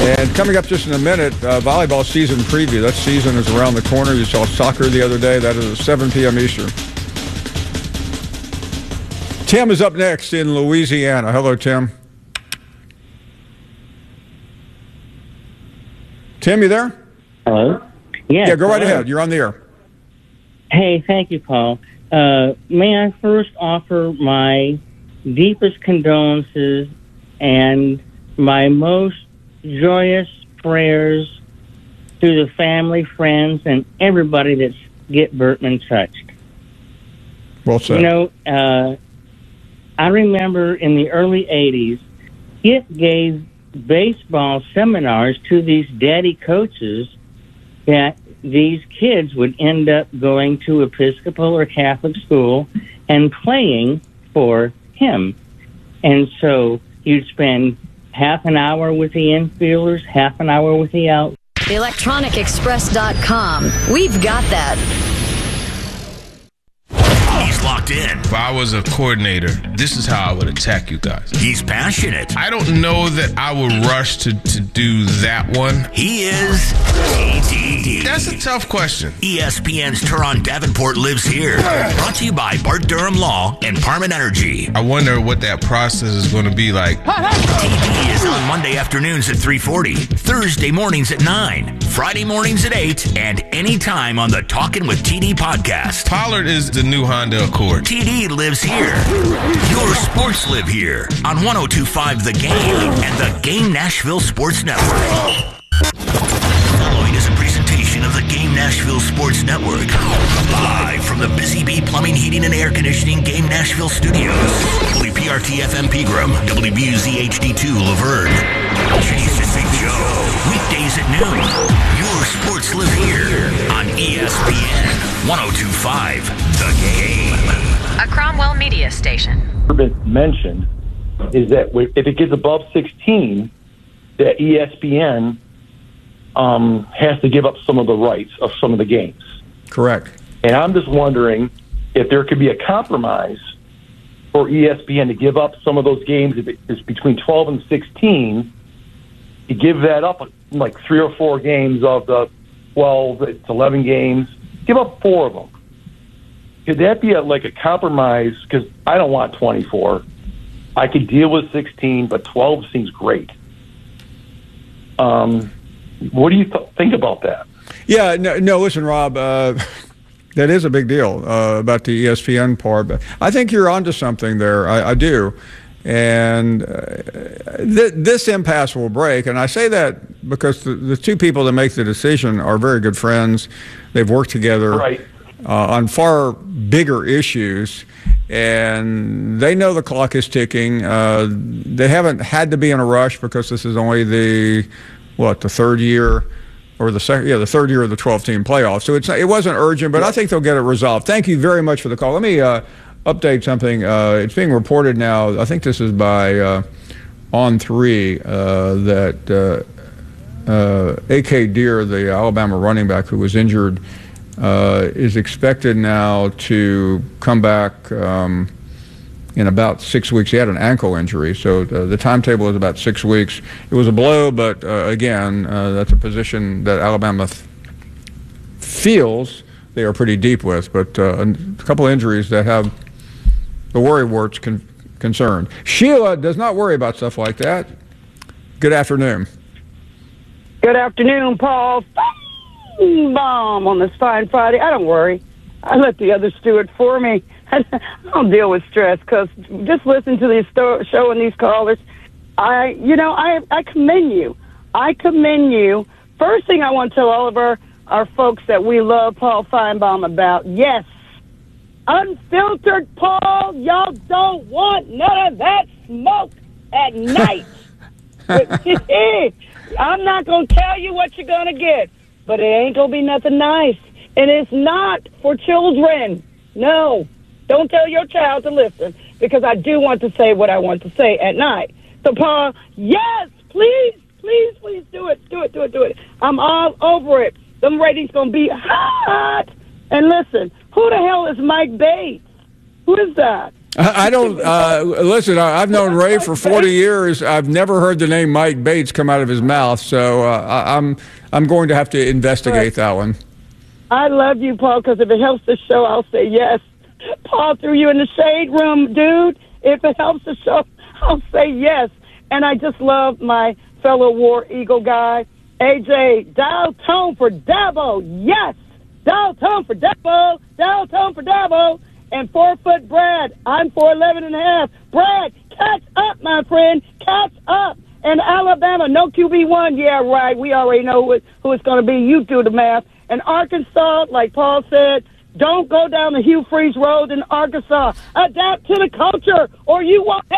And coming up just in a minute, volleyball season preview. That season is around the corner. You saw soccer the other day. That is at 7 p.m. Eastern. Tim is up next in Louisiana. Hello, Tim. Tim, you there? Hello? Yes, yeah, go right ahead. You're on the air. Hey, thank you, Paul. May I first offer my deepest condolences and my most joyous prayers to the family, friends, and everybody that's Git Bertman touched. Well said. You know, I remember in the early 80s, Git gave baseball seminars to these daddy coaches that these kids would end up going to Episcopal or Catholic school and playing for him. And so you'd spend half an hour with the infielders, half an hour with the out. ElectronicExpress.com. We've got that. He's locked in. If I was a coordinator, this is how I would attack you guys. He's passionate. I don't know that I would rush to do that one. He is TD. That's a tough question. ESPN's Turon Davenport lives here. Brought to you by Bart Durham Law and Parman Energy. I wonder what that process is going to be like. TD is on Monday afternoons at 3:40, Thursday mornings at 9, Friday mornings at 8, and anytime on the Talkin' with TD podcast. Pollard is the new Honda Accord. TD lives here. Your sports live here on 102.5 The Game and the Game Nashville Sports Network. Following is a presentation of the Game Nashville Sports Network. Live from the Busy Bee Plumbing, Heating, and Air Conditioning Game Nashville Studios. WPRT FM Pegram, WBUZ HD2 Laverne. Jason Big Joe. Weekdays at noon. Your sports live here on ESPN 102.5 The Game. A Cromwell Media Station. Been mentioned is that if it gets above 16, that ESPN has to give up some of the rights of some of the games. Correct. And I'm just wondering if there could be a compromise for ESPN to give up some of those games if it's between 12 and 16, to give that up like 3 or 4 games of the 12, it's 11 games, give up 4 of them. Could that be like a compromise? Because I don't want 24. I could deal with 16, but 12 seems great. What do you think about that? Yeah, no listen, Rob, that is a big deal about the ESPN part. But I think you're onto something there. I do. And this impasse will break. And I say that because the two people that make the decision are very good friends. They've worked together. Right. On far bigger issues, and they know the clock is ticking. They haven't had to be in a rush because this is only the third year, or the third year of the 12-team playoff. So it wasn't urgent, but I think they'll get it resolved. Thank you very much for the call. Let me update something. It's being reported now. I think this is by On3 that A.K. Deer, the Alabama running back who was injured, is expected now to come back in about 6 weeks. He had an ankle injury, so the timetable is about 6 weeks. It was a blow, but again, that's a position that Alabama feels they are pretty deep with, but a couple of injuries that have the worrywarts concerned. Sheila does not worry about stuff like that. Good afternoon. Good afternoon, Paul. Bomb on this fine Friday. I don't worry. I let the others do it for me. I don't deal with stress because just listen to this show and these callers. I commend you. I commend you. First thing I want to tell all of our folks that we love Paul Feinbaum about, yes, unfiltered Paul, y'all don't want none of that smoke at night. I'm not going to tell you what you're going to get. But it ain't going to be nothing nice. And it's not for children. No. Don't tell your child to listen, because I do want to say what I want to say at night. So, Paul, yes, please do it. Do it. I'm all over it. Them ratings going to be hot. And listen, who the hell is Mike Bates? Who is that? I don't listen. I've known Ray for 40 years. I've never heard the name Mike Bates come out of his mouth. So I'm going to have to investigate that one. I love you, Paul, because if it helps the show, I'll say yes. Paul threw you in the shade room, dude. If it helps the show, I'll say yes. And I just love my fellow War Eagle guy, AJ. Dial tone for Dabo. Yes. Dial tone for Dabo. Dial tone for Dabo. And 4-foot Brad. I'm 4'11.5. Brad, catch up, my friend. Catch up. And Alabama, no QB1. Yeah, right. We already know who it's going to be. You do the math. And Arkansas, like Paul said, don't go down the Hugh Freeze road in Arkansas. Adapt to the culture, or you won't